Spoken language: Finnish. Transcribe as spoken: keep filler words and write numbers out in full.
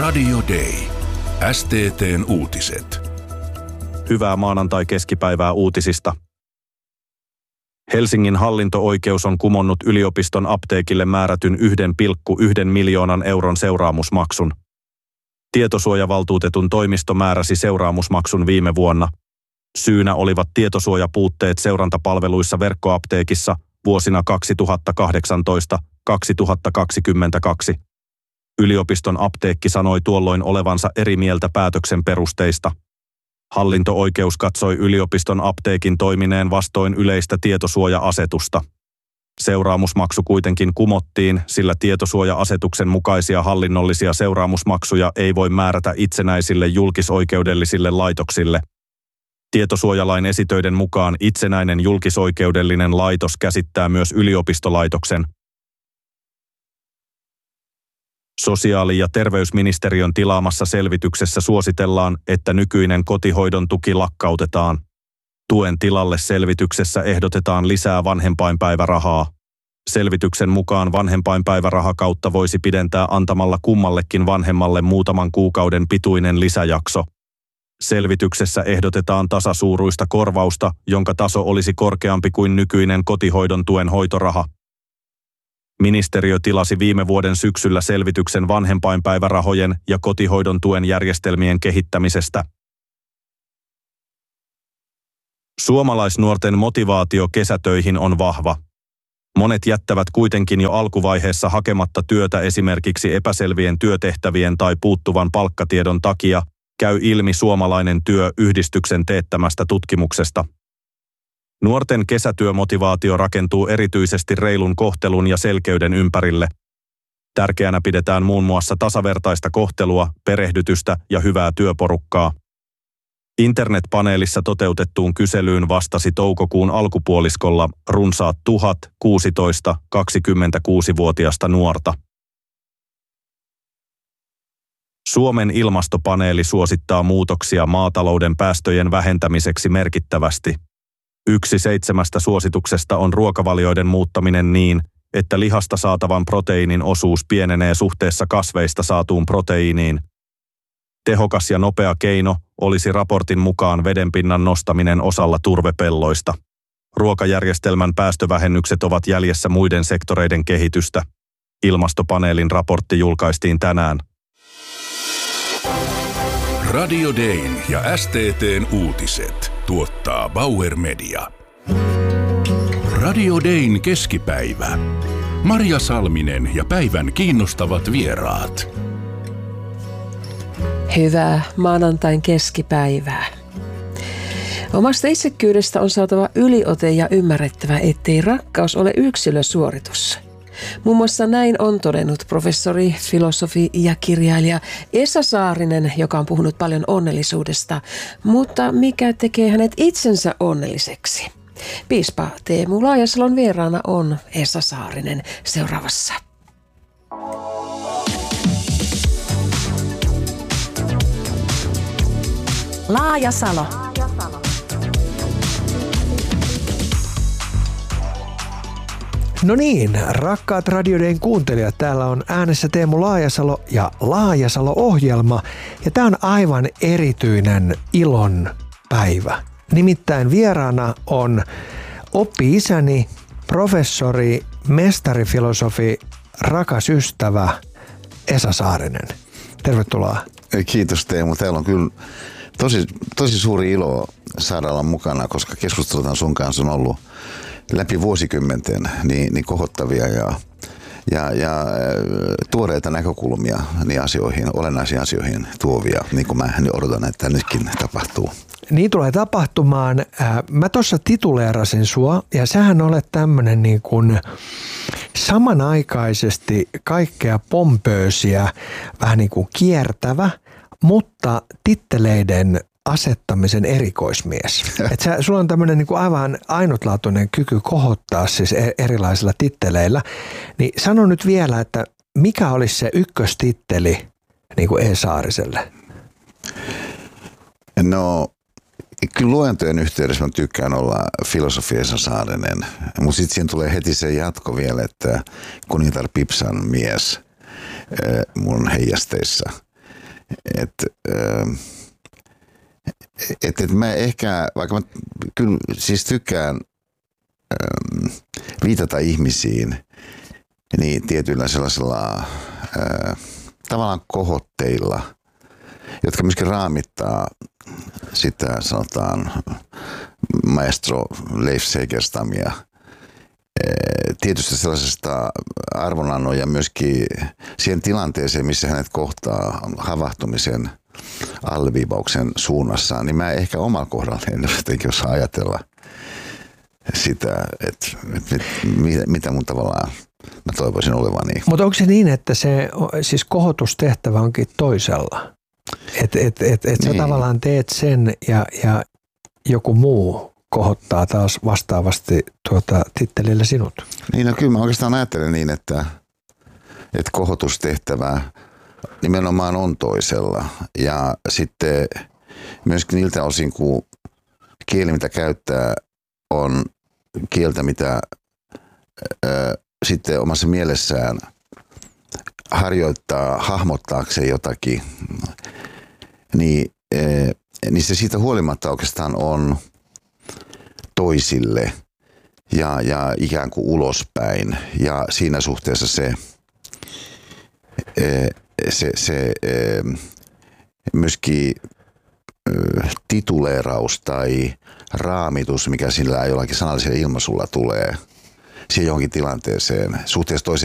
Radio Day. S T T:n uutiset. Hyvää maanantai-keskipäivää uutisista. Helsingin hallinto-oikeus on kumonnut yliopiston apteekille määrätyn yksi pilkku yksi miljoonan euron seuraamusmaksun. Tietosuojavaltuutetun toimisto määräsi seuraamusmaksun viime vuonna. Syynä olivat tietosuojapuutteet seurantapalveluissa verkkoapteekissa vuosina kaksituhattakahdeksantoista kaksituhattakaksikymmentäkaksi. Yliopiston apteekki sanoi tuolloin olevansa eri mieltä päätöksen perusteista. Hallinto-oikeus katsoi yliopiston apteekin toimineen vastoin yleistä tietosuoja-asetusta. Seuraamusmaksu kuitenkin kumottiin, sillä tietosuoja-asetuksen mukaisia hallinnollisia seuraamusmaksuja ei voi määrätä itsenäisille julkisoikeudellisille laitoksille. Tietosuojalain esitöiden mukaan itsenäinen julkisoikeudellinen laitos käsittää myös yliopistolaitoksen. Sosiaali- ja terveysministeriön tilaamassa selvityksessä suositellaan, että nykyinen kotihoidon tuki lakkautetaan. Tuen tilalle selvityksessä ehdotetaan lisää vanhempainpäivärahaa. Selvityksen mukaan vanhempainpäivärahakautta voisi pidentää antamalla kummallekin vanhemmalle muutaman kuukauden pituinen lisäjakso. Selvityksessä ehdotetaan tasasuuruista korvausta, jonka taso olisi korkeampi kuin nykyinen kotihoidon tuen hoitoraha. Ministeriö tilasi viime vuoden syksyllä selvityksen vanhempainpäivärahojen ja kotihoidon tuen järjestelmien kehittämisestä. Suomalaisnuorten motivaatio kesätöihin on vahva. Monet jättävät kuitenkin jo alkuvaiheessa hakematta työtä esimerkiksi epäselvien työtehtävien tai puuttuvan palkkatiedon takia, käy ilmi Suomalainen työ-yhdistyksen teettämästä tutkimuksesta. Nuorten kesätyömotivaatio rakentuu erityisesti reilun kohtelun ja selkeyden ympärille. Tärkeänä pidetään muun muassa tasavertaista kohtelua, perehdytystä ja hyvää työporukkaa. Internetpaneelissa toteutettuun kyselyyn vastasi toukokuun alkupuoliskolla runsaat tuhat kuusitoista–kaksikymmentäkuusi-vuotiasta nuorta. Suomen ilmastopaneeli suosittaa muutoksia maatalouden päästöjen vähentämiseksi merkittävästi. Yksi seitsemästä suosituksesta on ruokavalioiden muuttaminen niin, että lihasta saatavan proteiinin osuus pienenee suhteessa kasveista saatuun proteiiniin. Tehokas ja nopea keino olisi raportin mukaan vedenpinnan nostaminen osalla turvepelloista. Ruokajärjestelmän päästövähennykset ovat jäljessä muiden sektoreiden kehitystä. Ilmastopaneelin raportti julkaistiin tänään. Radio Dayn ja S T T:n uutiset tuottaa Bauer Media. Radio Dayn keskipäivä. Marja Salminen ja päivän kiinnostavat vieraat. Hyvää maanantain keskipäivää. Omasta itsekkyydestä on saatava yliote ja ymmärrettävä, ettei rakkaus ole yksilösuoritus. Muun muassa näin on todennut professori, filosofi ja kirjailija Esa Saarinen, joka on puhunut paljon onnellisuudesta. Mutta mikä tekee hänet itsensä onnelliseksi? Piispa Teemu Laajasalon vieraana on Esa Saarinen seuraavassa. Laajasalo. No niin, rakkaat Radio Dayn kuuntelijat, täällä on äänessä Teemu Laajasalo ja Laajasalo-ohjelma. Ja tämä on aivan erityinen ilon päivä. Nimittäin vieraana on oppi-isäni, professori, mestarifilosofi, rakas ystävä Esa Saarinen. Tervetuloa. Kiitos Teemu. Täällä on kyllä tosi, tosi suuri ilo saada olla mukana, koska keskustelut sun kanssa on ollut läpi vuosikymmenten niin, niin kohottavia ja, ja, ja tuoreita näkökulmia niin asioihin, olennaisiin asioihin tuovia, niin kuin mä odotan, että nytkin tapahtuu. Niin tulee tapahtumaan. Mä tuossa tituleerasin sua ja sähän olet tämmönen niin kuin samanaikaisesti kaikkea pompöösiä, vähän niin kuin kiertävä, mutta titteleiden asettamisen erikoismies. Et sä, sulla on tämmöinen niinku aivan ainutlaatuinen kyky kohottaa siis erilaisilla titteleillä. Niin sano nyt vielä, että mikä olisi se ykköstitteli niinku E. Saariselle? No, kyllä luentojen yhteydessä mä tykkään olla filosofi Esa Saarinen, mutta sitten siinä tulee heti se jatko vielä, että kuningatar Pipsan mies mun heijasteissa. että et, et mä ehkä, vaikka mä kyllä siis tykkään ähm, viitata ihmisiin, niin tietyillä sellaisilla äh, tavallaan kohotteilla, jotka myöskin raamittaa sitä, sanotaan, maestro Leif Segerstamia, tietysti sellaisesta arvonannon ja myöskin siihen tilanteeseen, missä hänet kohtaa havahtumisen alleviivauksen suunnassa, niin mä ehkä omalla kohdalla en jotenkin osaa ajatella sitä, että, että mitä mun tavallaan mä toivoisin olevani. Mutta onko se niin, että se siis kohotustehtävä onkin toisella? Että et, et, et sä niin. tavallaan teet sen ja, ja joku muu kohottaa taas vastaavasti tuota tittelillä sinut. Niin, no kyllä mä oikeastaan ajattelen niin, että, että kohotustehtävä nimenomaan on toisella. Ja sitten myöskin niiltä osin, kun kieli, mitä käyttää, on kieltä, mitä ö, sitten omassa mielessään harjoittaa hahmottaakseen jotakin, niin, ö, niin se siitä huolimatta oikeastaan on toisille ja, ja ikään kuin ulospäin. Ja siinä suhteessa se, se, se myöskin tituleeraus tai raamitus, mikä sillä jollakin sanallisella ilmaisulla tulee siihen johonkin tilanteeseen suhteessa toiseen